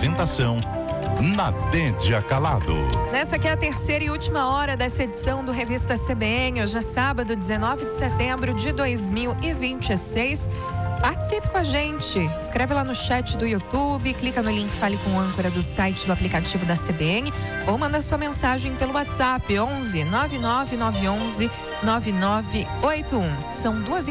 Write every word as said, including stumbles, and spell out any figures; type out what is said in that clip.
Apresentação Nadédia Calado. Nessa aqui é a terceira e última hora dessa edição do Revista C B N. Hoje é sábado, dezenove de setembro de dois mil e vinte e seis. Participe com a gente. Escreve lá no chat do YouTube, clica no link Fale com o âncora do site do aplicativo da C B N ou manda sua mensagem pelo WhatsApp onze nove nove nove onze nove nove oito um. São duas